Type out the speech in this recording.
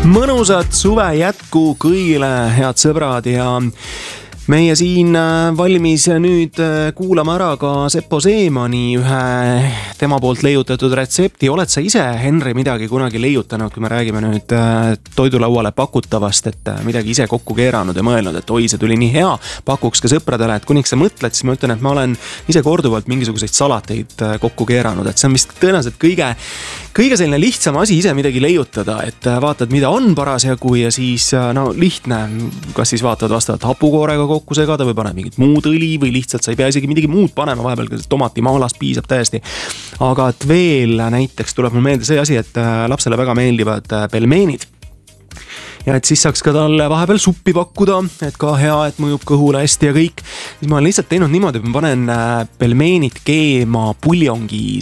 Mõnusat suve jätku kõigile, head sõbrad, ja meie siin valmis nüüd kuulama ära ka Seppo Seemani ühe tema poolt leiutatud retsepti. Oled sa ise, Henri, midagi kunagi leiutanud, kui me räägime nüüd toidulauale pakutavast, et midagi ise kokku keeranud ja mõelnud, et oi, see tuli nii hea, pakuks ka sõpradele, et kuniks sa mõtled, siis ma ütlen, et ma olen ise korduvalt mingisuguseid salateid kokku keeranud, et see on vist tõenäoliselt kõige selline lihtsam asi ise midagi leiutada, et vaatad, mida on parasjagu ja siis lihtne, kas siis vaatad vastavalt hapukoorega kokku segada või paned mingit muud õli või lihtsalt sa ei pea isegi midagi muud panema, vahepeal tomatimaalast piisab täiesti. Aga et veel näiteks tuleb mul meelde see asi, et lapsele väga meeldivad pelmeenid. Ja et siis saaks ka talle vahepeal suppi pakkuda, et ka hea, et mõjub kõhule hästi ja kõik. Siis ma olen lihtsalt teinud niimoodi, et ma panen pelmeenid keema puljongi